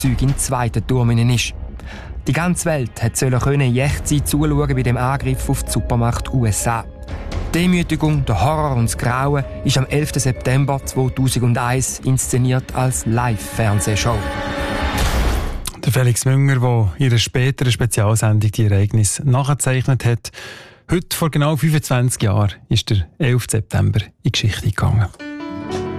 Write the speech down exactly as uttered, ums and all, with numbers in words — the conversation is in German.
Flugzeug in den zweiten Turm ist. Die ganze Welt hat können in Echtzeit zuschauen bei dem Angriff auf die Supermacht U S A. Die Demütigung, der Horror und das Grauen ist am elften September zweitausendeins inszeniert als Live-Fernsehshow. Der Felix Münger, der in einer späteren Spezialsendung die Ereignisse nachgezeichnet hat. Heute, vor genau fünfundzwanzig Jahren, ist der elfte September in die Geschichte gegangen.